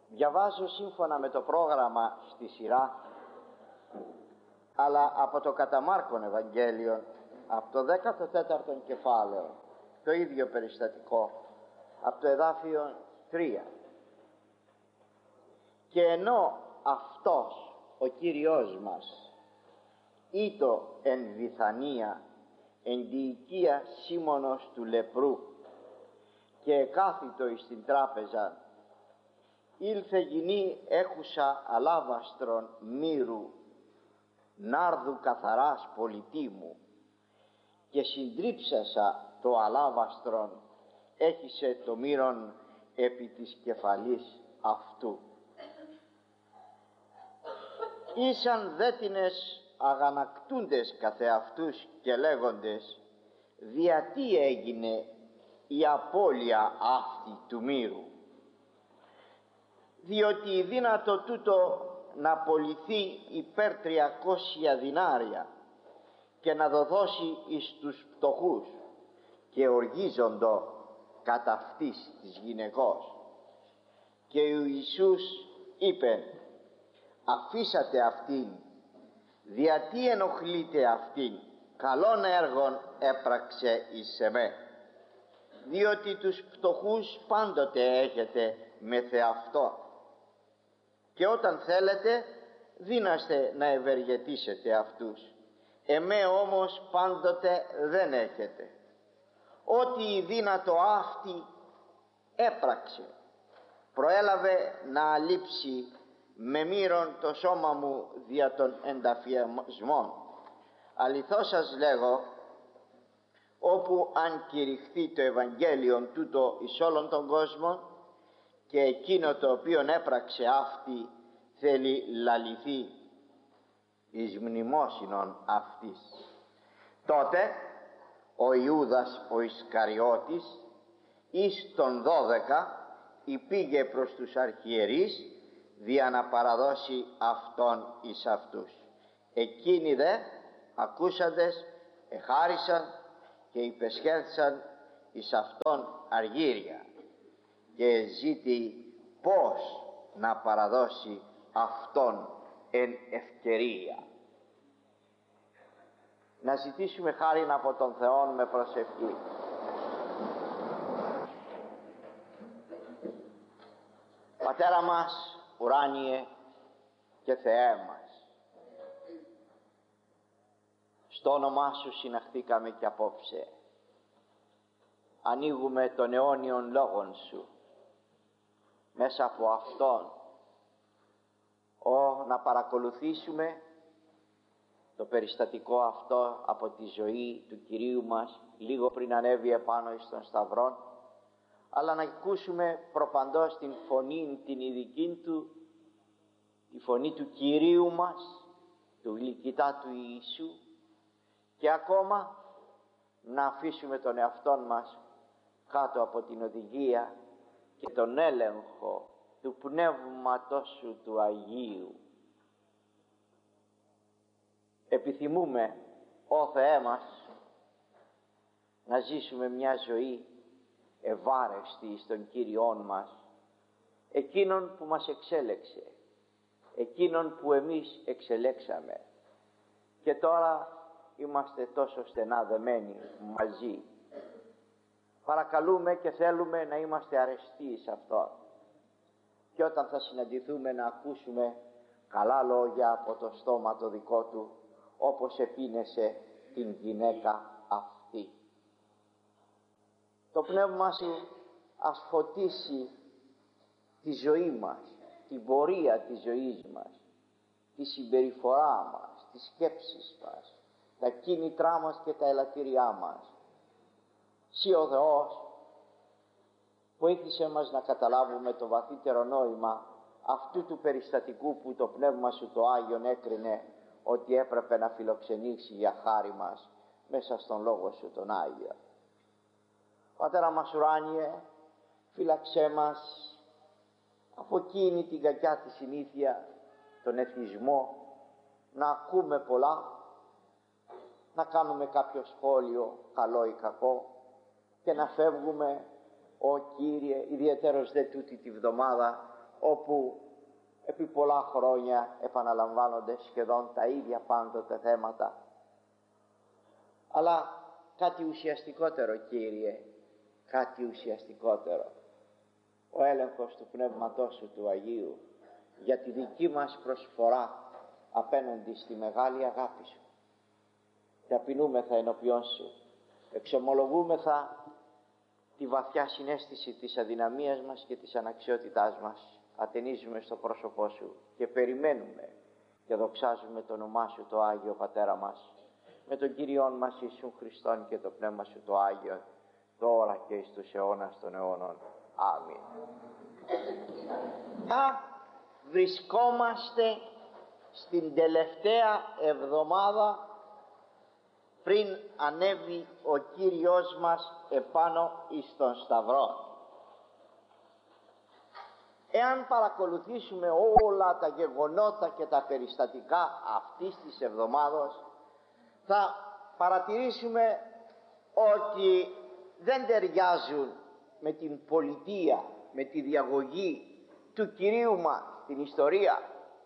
Διαβάζω σύμφωνα με το πρόγραμμα στη σειρά, αλλά από το κατά Μάρκον Ευαγγέλιο, από το 14ο κεφάλαιο, το ίδιο περιστατικό, από το εδάφιο 3. Και ενώ αυτός ο Κύριος μας ήτο εν Βιθανία, εν τη οικία Σίμωνος του λεπρού, και εκάθητο εις την τράπεζα, ήλθε γυνή έχουσα αλάβαστρον μύρου, νάρδου καθαράς πολυτίμου, και συντρίψασα το αλάβαστρον, έχισε το μύρον επί της κεφαλής αυτού. Ήσαν δέτινες αγανακτούντες καθεαυτούς και λέγοντες, διατί έγινε η απώλεια αυτή του μύρου? Διότι δύνατο τούτο να πωληθεί υπέρ 300 δινάρια και να δοδώσει εις τους φτωχούς, και οργίζοντο κατά αυτής της γυναικός. Και ο Ιησούς είπε, αφήσατε αυτήν, διατί ενοχλείτε αυτήν? Καλών έργων έπραξε εις εμέ. Διότι τους φτωχούς πάντοτε έχετε με θεαυτό, και όταν θέλετε δύναστε να ευεργετήσετε αυτούς. Εμέ όμως πάντοτε δεν έχετε. Ό,τι η δύνατο αυτή έπραξε, προέλαβε να αλείψει με μύρον το σώμα μου δια των ενταφιασμών. Αληθώς σας λέγω, όπου αν κηρυχθεί το Ευαγγέλιον τούτο εις όλον τον κόσμο, και εκείνο το οποίον έπραξε αυτή θέλει λαληθεί εις μνημόσυνον αυτής. Τότε ο Ιούδας ο Ισκαριώτης εις των 12 υπήγε προς τους αρχιερείς δια να παραδώσει αυτόν εις αυτούς. Εκείνοι δε ακούσαντες εχάρισαν και υπεσχέθησαν εις αυτόν αργύρια, και ζήτη πώς να παραδώσει αυτόν εν ευκαιρία. Να ζητήσουμε χάριν από τον Θεό με προσευχή. Πατέρα μας ουράνιε και Θεέ μας, στο όνομά Σου συναχθήκαμε και απόψε. Ανοίγουμε τον αιώνιον λόγον Σου, μέσα από αυτόν να παρακολουθήσουμε το περιστατικό αυτό από τη ζωή του Κυρίου μας λίγο πριν ανέβει επάνω εις τον Σταυρόν, αλλά να ακούσουμε προπαντός την φωνή την ειδική Του, τη φωνή του Κυρίου μας, του γλυκητά του Ιησού, και ακόμα να αφήσουμε τον εαυτόν μας κάτω από την οδηγία και τον έλεγχο του Πνεύματος Σου του Αγίου. Επιθυμούμε, ó Θεέ μας, να ζήσουμε μια ζωή ευάρεστη στον Κύριόν μας, εκείνον που μας εξέλεξε, εκείνον που εμείς εξελέξαμε, και τώρα είμαστε τόσο στενά δεμένοι μαζί. Παρακαλούμε και θέλουμε να είμαστε αρεστοί σε αυτό, και όταν θα συναντηθούμε να ακούσουμε καλά λόγια από το στόμα το δικό Του, όπως επίνεσε την γυναίκα αυτή. Το Πνεύμα Σου ας φωτίσει τη ζωή μας, την πορεία της ζωής μας, τη συμπεριφορά μας, τις σκέψεις μας, τα κίνητρά μας και τα ελαττήριά μας. Συ ο Θεός, βοήθησε μας να καταλάβουμε το βαθύτερο νόημα αυτού του περιστατικού που το Πνεύμα Σου το Άγιον έκρινε ότι έπρεπε να φιλοξενήσει για χάρη μας μέσα στον Λόγο Σου τον Άγιο. Πατέρα μας ουράνιε, φύλαξέ μας από εκείνη την κακιά τη συνήθεια, τον εθισμό, να ακούμε πολλά, να κάνουμε κάποιο σχόλιο καλό ή κακό και να φεύγουμε, Κύριε, ιδιαίτερος δε τούτη τη βδομάδα όπου επί πολλά χρόνια επαναλαμβάνονται σχεδόν τα ίδια πάντοτε θέματα. Αλλά κάτι ουσιαστικότερο, Κύριε, κάτι ουσιαστικότερο. Ο έλεγχος του Πνεύματός Σου του Αγίου για τη δική μας προσφορά απέναντι στη μεγάλη αγάπη Σου. Ταπεινούμεθα ενώπιόν Σου, εξομολογούμεθα τη βαθιά συναίσθηση της αδυναμίας μας και της αναξιότητάς μας. Ατενίζουμε στο πρόσωπό Σου και περιμένουμε και δοξάζουμε το όνομά Σου το Άγιο Πατέρα μας, με τον Κύριόν μας Ιησούν Χριστόν και το Πνεύμα Σου το Άγιο, τώρα και εις τους αιώνας των αιώνων. Αμήν. Βρισκόμαστε στην τελευταία εβδομάδα πριν ανέβει ο Κύριος μας επάνω εις τον Σταυρό. Εάν παρακολουθήσουμε όλα τα γεγονότα και τα περιστατικά αυτής της εβδομάδος, θα παρατηρήσουμε ότι δεν ταιριάζουν με την πολιτεία, με τη διαγωγή του Κυρίου μας στην ιστορία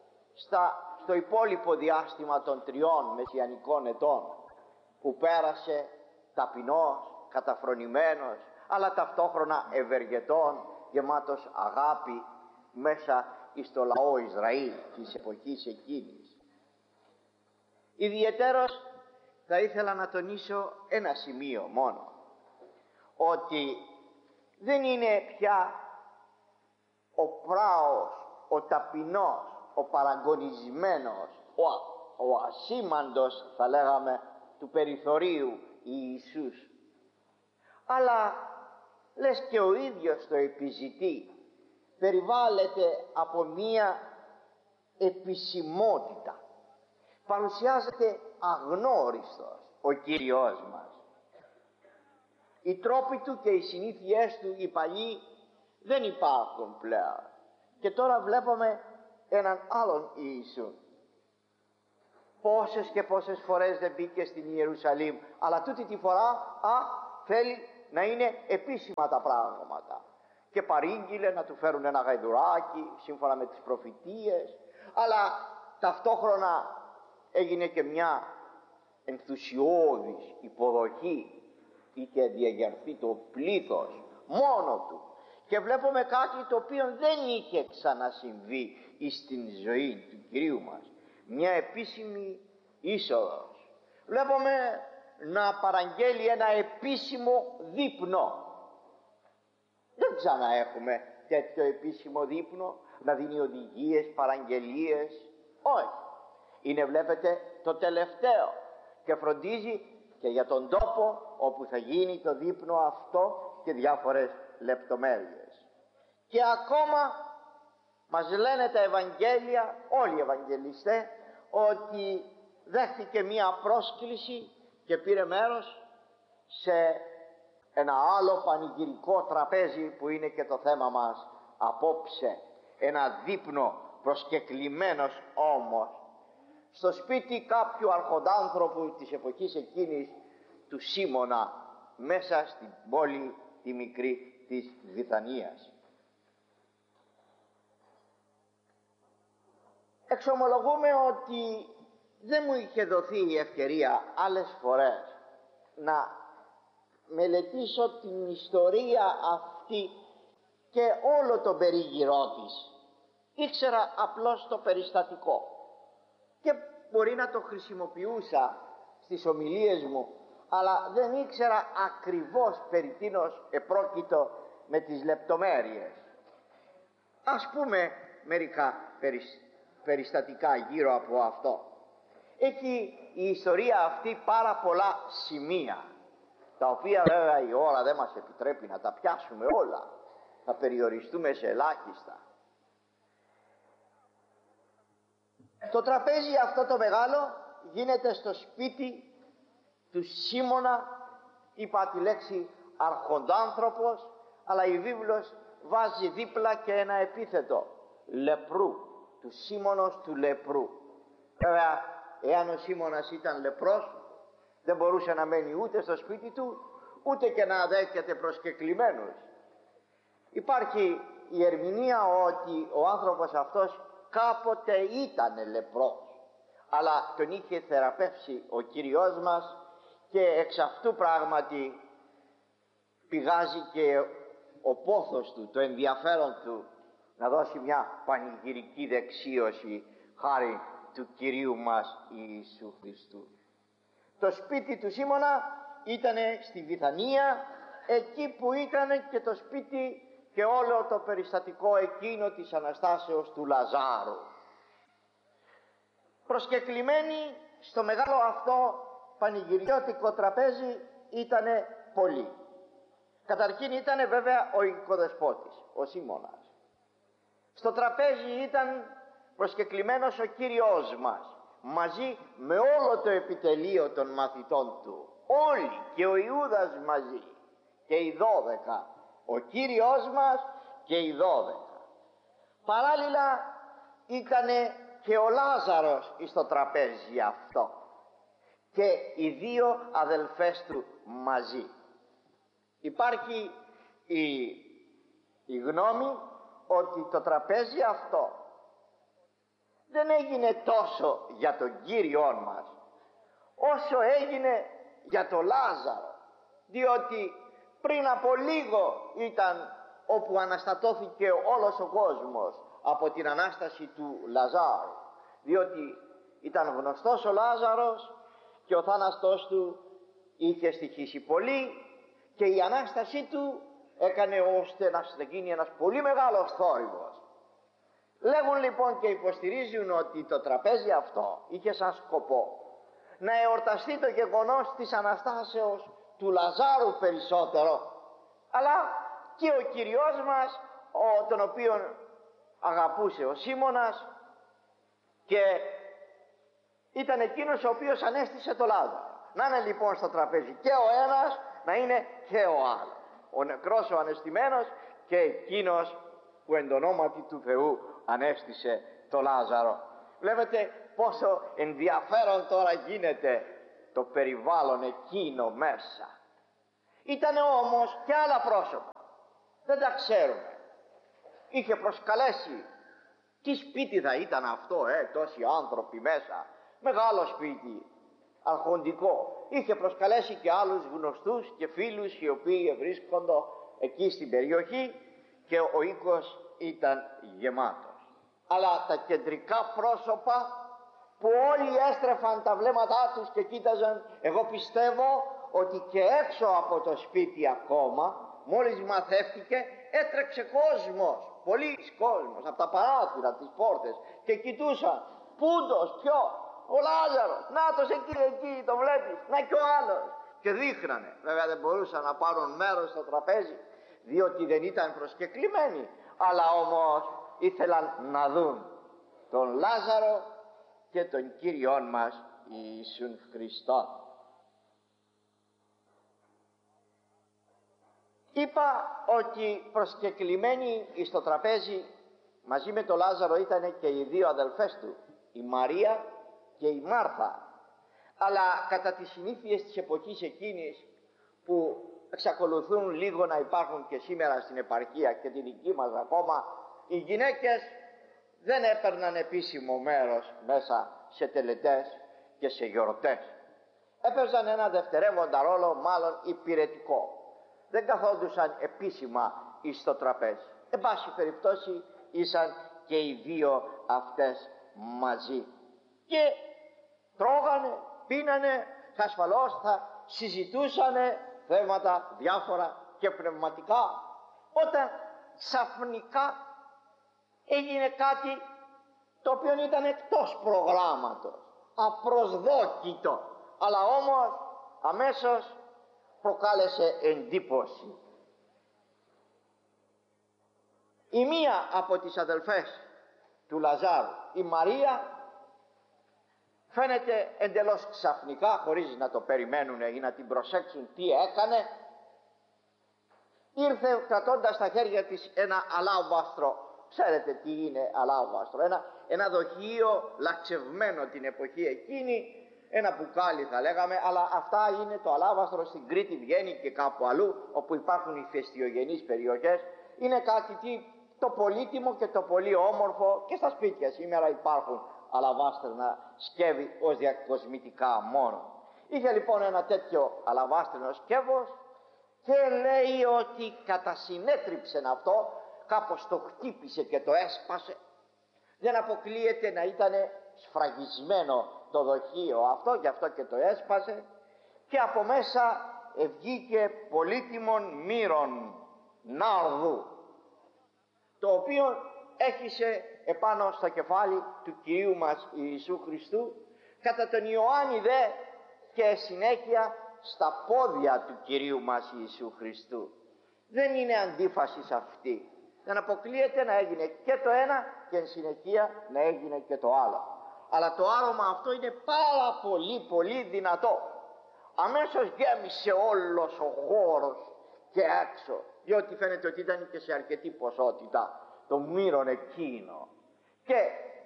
στο υπόλοιπο διάστημα των 3 μεσιανικών ετών, που πέρασε ταπεινός, καταφρονημένος, αλλά ταυτόχρονα ευεργετών, γεμάτος αγάπη μέσα στο λαό Ισραήλ της εποχής εκείνης. Ιδιαιτέρως θα ήθελα να τονίσω ένα σημείο μόνο, ότι δεν είναι πια ο πράος, ο ταπεινός, ο παραγωνισμένος, ο ασήμαντος, θα λέγαμε, του περιθωρίου Ιησούς, αλλά λες και ο ίδιος το επιζητεί, περιβάλλεται από μία επισημότητα, παρουσιάζεται αγνώριστος ο Κύριος μας. Οι τρόποι Του και οι συνήθειές Του οι παλιοί δεν υπάρχουν πλέον, και τώρα βλέπουμε έναν άλλον Ιησού. Πόσες και πόσες φορές δεν μπήκε στην Ιερουσαλήμ, αλλά τούτη τη φορά θέλει να είναι επίσημα τα πράγματα, και παρήγγειλε να του φέρουν ένα γαϊδουράκι σύμφωνα με τις προφητείες, αλλά ταυτόχρονα έγινε και μια ενθουσιώδης υποδοχή, είχε διαγερθεί το πλήθος μόνο του, και βλέπουμε κάτι το οποίο δεν είχε ξανασυμβεί στην ζωή του Κυρίου μας, μια επίσημη είσοδος. Βλέπουμε να παραγγέλει ένα επίσημο δείπνο. Δεν ξαναέχουμε τέτοιο επίσημο δείπνο, να δίνει οδηγίες, παραγγελίες. Όχι. Είναι, βλέπετε, το τελευταίο, και φροντίζει και για τον τόπο όπου θα γίνει το δείπνο αυτό και διάφορες λεπτομέρειες. Και ακόμα μας λένε τα Ευαγγέλια, όλοι οι Ευαγγελιστές, ότι δέχτηκε μία πρόσκληση και πήρε μέρος σε ένα άλλο πανηγυρικό τραπέζι, που είναι και το θέμα μας απόψε, ένα δείπνο προσκεκλημένος όμως στο σπίτι κάποιου αρχοντάνθρωπου της εποχής εκείνης, του Σίμωνα, μέσα στην πόλη τη μικρή της Βηθανίας. Εξομολογούμε ότι δεν μου είχε δοθεί η ευκαιρία άλλες φορές να μελετήσω την ιστορία αυτή και όλο το περίγυρό της. Ήξερα απλώς το περιστατικό και μπορεί να το χρησιμοποιούσα στις ομιλίες μου, αλλά δεν ήξερα ακριβώς περί τίνος επρόκειτο με τις λεπτομέρειες. Ας πούμε μερικά περιστατικά γύρω από αυτό. Έχει η ιστορία αυτή πάρα πολλά σημεία, τα οποία βέβαια η ώρα δεν μας επιτρέπει να τα πιάσουμε όλα, θα περιοριστούμε σε ελάχιστα. Το τραπέζι αυτό το μεγάλο γίνεται στο σπίτι του Σίμωνα, είπα τη λέξη αρχοντάνθρωπος, αλλά η βίβλος βάζει δίπλα και ένα επίθετο, λεπρού, του Σίμωνος του λεπρού. Βέβαια, εάν ο Σίμωνας ήταν λεπρός, δεν μπορούσε να μένει ούτε στο σπίτι του, ούτε και να δέχεται προσκεκλημένους. Υπάρχει η ερμηνεία ότι ο άνθρωπος αυτός κάποτε ήταν λεπρός, αλλά τον είχε θεραπεύσει ο Κύριος μας, και εξ αυτού πράγματι πηγάζει και ο πόθος του, το ενδιαφέρον του να δώσει μια πανηγυρική δεξίωση χάρη του Κυρίου μας Ιησού Χριστού. Το σπίτι του Σίμωνα ήταν στη Βιθανία, εκεί που ήταν και το σπίτι και όλο το περιστατικό εκείνο της Αναστάσεως του Λαζάρου. Προσκεκλημένοι στο μεγάλο αυτό πανηγυριώτικο τραπέζι ήτανε πολλοί. Καταρχήν ήτανε βέβαια ο οικοδεσπότης, ο Σίμωνας. Στο τραπέζι ήταν προσκεκλημένος ο Κύριος μας, μαζί με όλο το επιτελείο των μαθητών του. Όλοι, και ο Ιούδας μαζί, και οι 12, ο Κύριος μας και οι 12. Παράλληλα ήτανε και ο Λάζαρος στο τραπέζι αυτό και οι δύο αδελφές του μαζί. Υπάρχει η γνώμη ότι το τραπέζι αυτό δεν έγινε τόσο για τον Κύριό μας όσο έγινε για τον Λάζαρο, διότι πριν από λίγο ήταν όπου αναστατώθηκε όλος ο κόσμος από την Ανάσταση του Λαζάρου, διότι ήταν γνωστός ο Λάζαρος και ο θάνατός του είχε στοιχήσει πολύ και η Ανάστασή του έκανε ώστε να γίνει ένας πολύ μεγάλος θόρυβος. Λέγουν λοιπόν και υποστηρίζουν ότι το τραπέζι αυτό είχε σαν σκοπό να εορταστεί το γεγονός της Αναστάσεως του Λαζάρου περισσότερο, αλλά και ο Κυριός μας, τον οποίον αγαπούσε ο Σίμωνας και ήταν εκείνος ο οποίος ανέστησε το Λάζαρο. Να είναι λοιπόν στο τραπέζι και ο ένας, να είναι και ο άλλος, ο νεκρός ο ανεστημένος και εκείνος που εν το ονόματι του Θεού ανέστησε το Λάζαρο. Βλέπετε πόσο ενδιαφέρον τώρα γίνεται το περιβάλλον εκείνο μέσα. Ήτανε όμως και άλλα πρόσωπα, δεν τα ξέρουμε. Είχε προσκαλέσει, τι σπίτι θα ήταν αυτό, τόσοι άνθρωποι μέσα, μεγάλο σπίτι, αρχοντικό. Είχε προσκαλέσει και άλλους γνωστούς και φίλους οι οποίοι βρίσκονται εκεί στην περιοχή και ο οίκος ήταν γεμάτος. Αλλά τα κεντρικά πρόσωπα που όλοι έστρεφαν τα βλέμματά τους και κοίταζαν, εγώ πιστεύω ότι και έξω από το σπίτι ακόμα, μόλις μαθεύτηκε, έτρεξε κόσμος, πολλής κόσμος, από τα παράθυρα, τις πόρτες και κοιτούσαν, πούντος, ποιο, ο Λάζαρος, νάτος εκεί, το βλέπεις, να και ο άλλος, και δείχνανε. Βέβαια δεν μπορούσαν να πάρουν μέρος στο τραπέζι διότι δεν ήταν προσκεκλημένοι, αλλά όμως ήθελαν να δουν τον Λάζαρο και τον Κύριον μας Ιησούν Χριστόν. Είπα ότι προσκεκλημένοι στο τραπέζι μαζί με τον Λάζαρο ήταν και οι δύο αδελφές του, η Μαρία και η Μάρθα. Αλλά κατά τις συνήθειες της εποχής εκείνης, που εξακολουθούν λίγο να υπάρχουν και σήμερα στην επαρχία και τη δική μας ακόμα, οι γυναίκες δεν έπαιρναν επίσημο μέρος μέσα σε τελετές και σε γιορτές. Έπαιζαν ένα δευτερεύοντα ρόλο, μάλλον υπηρετικό. Δεν καθόντουσαν επίσημα στο τραπέζι. Εν πάση περιπτώσει ήσαν και οι δύο αυτές μαζί και τρώγανε, πίνανε, ασφαλώς θα συζητούσανε θέματα διάφορα και πνευματικά, όταν ξαφνικά έγινε κάτι το οποίο ήταν εκτός προγράμματος, απροσδόκητο, αλλά όμως αμέσως προκάλεσε εντύπωση. Η μία από τις αδελφές του Λαζάρου, η Μαρία, φαίνεται εντελώς ξαφνικά, χωρίς να το περιμένουν ή να την προσέξουν τι έκανε, ήρθε κρατώντας στα χέρια της ένα αλάβαστρο. Ξέρετε τι είναι αλάβαστρο, ένα δοχείο λαξευμένο την εποχή εκείνη, ένα μπουκάλι θα λέγαμε, αλλά αυτά είναι το αλάβαστρο. Στην Κρήτη βγαίνει και κάπου αλλού όπου υπάρχουν οι φεστιογενείς περιοχές. Είναι κάτι το πολύτιμο και το πολύ όμορφο, και στα σπίτια σήμερα υπάρχουν αλαβάστρνα σκεύη ως διακοσμητικά μόνο. Είχε λοιπόν ένα τέτοιο αλαβάστρινο σκεύος και λέει ότι κατασυνέτριψε αυτό, κάπως το χτύπησε και το έσπασε. Δεν αποκλείεται να ήταν σφραγισμένο το δοχείο αυτό, γι' αυτό και το έσπασε, και από μέσα βγήκε πολύτιμων μύρων νάρδου, το οποίο έχισε επάνω στο κεφάλι του Κυρίου μας Ιησού Χριστού, κατά τον Ιωάννη δε και συνέχεια στα πόδια του Κυρίου μας Ιησού Χριστού. Δεν είναι αντίφαση σε αυτή. Δεν αποκλείεται να έγινε και το ένα και εν συνεχεία να έγινε και το άλλο. Αλλά το άρωμα αυτό είναι πάρα πολύ δυνατό. Αμέσως γέμισε όλος ο χώρος και έξω, διότι φαίνεται ότι ήταν και σε αρκετή ποσότητα το μύρον εκείνο. Και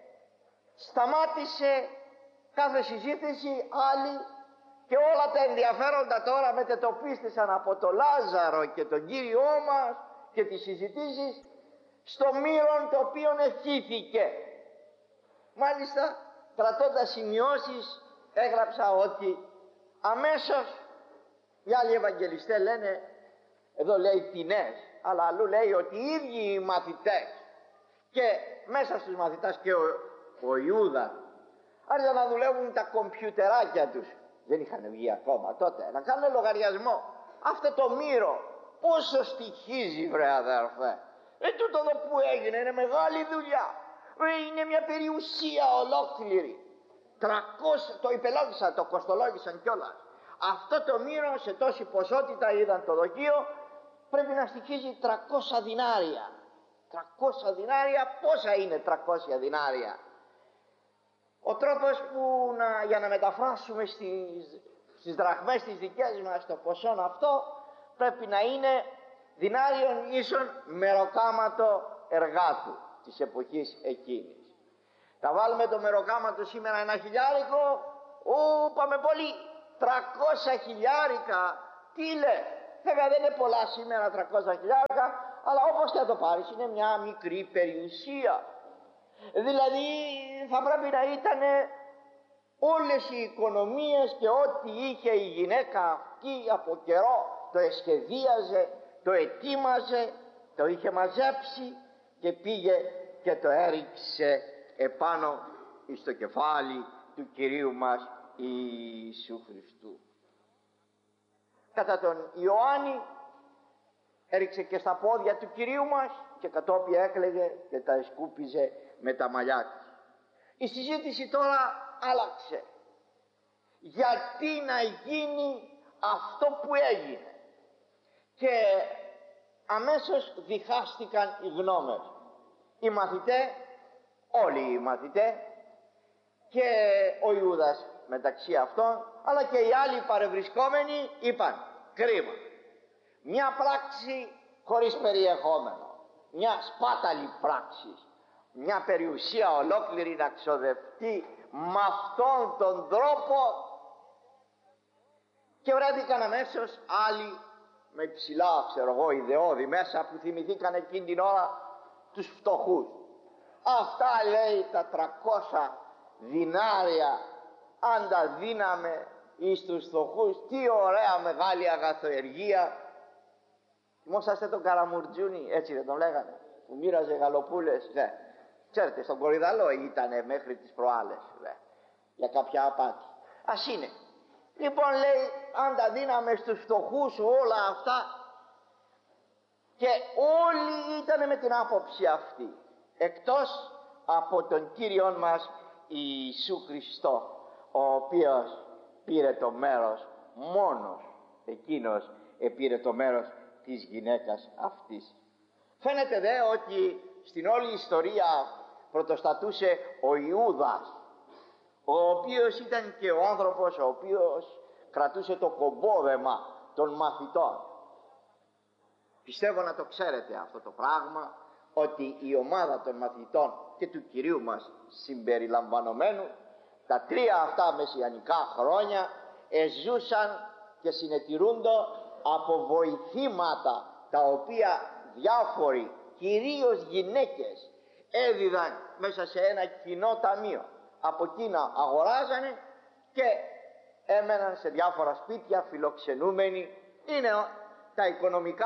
σταμάτησε κάθε συζήτηση άλλη και όλα τα ενδιαφέροντα τώρα μετετοπίστησαν από το Λάζαρο και τον Κύριό μας και τις συζητήσεις στο μύρον το οποίο ευχήθηκε. Μάλιστα, κρατώντας σημειώσεις, έγραψα ότι αμέσως, οι άλλοι Ευαγγελιστές λένε, εδώ λέει ποινές, αλλά αλλού λέει ότι οι ίδιοι οι μαθητές, και μέσα στους μαθητάς και ο Ιούδας, άρχισαν να δουλεύουν τα κομπιουτεράκια τους. Δεν είχαν βγει ακόμα τότε, να κάνουν λογαριασμό. Αυτό το μύρο πόσο στοιχίζει, βρε αδερφέ. Τούτο εδώ που έγινε είναι μεγάλη δουλειά. Είναι μια περιουσία ολόκληρη. 300, το υπελόγισαν, το κοστολόγησαν κιόλας. Αυτό το μύρο σε τόση ποσότητα, είδαν το δοχείο, πρέπει να στοιχίζει 300 δινάρια. 300 δινάρια, πόσα είναι 300 δινάρια? Ο τρόπος που για να μεταφράσουμε στις δραχμές τις δικές μας το ποσό αυτό, πρέπει να είναι δινάριον ίσον μεροκάματο εργάτου της εποχής εκείνης. Θα βάλουμε το μεροκάματο σήμερα 1 χιλιάρικο, πάμε πολύ, 300 χιλιάρικα, τι λέει? Βέβαια δεν είναι πολλά σήμερα 300 χιλιάρικα, αλλά όπως και να το πάρεις είναι μια μικρή περιουσία. Δηλαδή θα πρέπει να ήταν όλες οι οικονομίες και ό,τι είχε η γυναίκα αυτή από καιρό, το εσχεδίαζε, το ετοίμαζε, το είχε μαζέψει και πήγε και το έριξε επάνω στο κεφάλι του Κυρίου μας Ιησού Χριστού. Κατά τον Ιωάννη έριξε και στα πόδια του Κυρίου μας και κατόπιν έκλαιγε και τα σκούπιζε με τα μαλλιά του. Η συζήτηση τώρα άλλαξε. Γιατί να γίνει αυτό που έγινε? Και αμέσως διχάστηκαν οι γνώμες. Οι μαθητές, όλοι οι μαθητές, και ο Ιούδας μεταξύ αυτών, αλλά και οι άλλοι παρευρισκόμενοι είπαν κρίμα. Μια πράξη χωρίς περιεχόμενο, μια σπάταλη πράξη, μια περιουσία ολόκληρη να ξοδευτεί με αυτόν τον τρόπο. Και βρέθηκαν αμέσως άλλοι με ψηλά, ξέρω εγώ, ιδεώδη μέσα, που θυμηθήκαν εκείνη την ώρα τους φτωχούς. Αυτά, λέει, τα 300 δινάρια αν τα δίναμε εις τους φτωχούς, τι ωραία μεγάλη αγαθοεργία. Θυμόσαστε τον Καραμουρτζούνι, έτσι δεν τον λέγανε, που μοίραζε γαλοπούλες? Ξέρετε, στον Κορυδαλό ήτανε μέχρι τις προάλλες, για κάποια απάτη. Ας είναι. Λοιπόν, λέει, αν τα δίναμε στους φτωχούς όλα αυτά, και όλοι ήτανε με την άποψη αυτή, εκτός από τον Κύριον μας Ιησού Χριστό, ο οποίος πήρε το μέρος, μόνος εκείνος πήρε το μέρος της γυναίκας αυτής. Φαίνεται δε ότι στην όλη ιστορία πρωτοστατούσε ο Ιούδας, ο οποίος ήταν και ο άνθρωπος ο οποίος κρατούσε το κομπόδεμα των μαθητών. Πιστεύω να το ξέρετε αυτό το πράγμα, ότι η ομάδα των μαθητών και του Κυρίου μας συμπεριλαμβανομένου, τα 3 αυτά μεσιανικά χρόνια ζούσαν και συνετηρούντο από βοηθήματα τα οποία διάφοροι κυρίως γυναίκες, έδιδαν μέσα σε ένα κοινό ταμείο. Από εκείνα αγοράζανε και έμεναν σε διάφορα σπίτια φιλοξενούμενοι. Είναι τα οικονομικά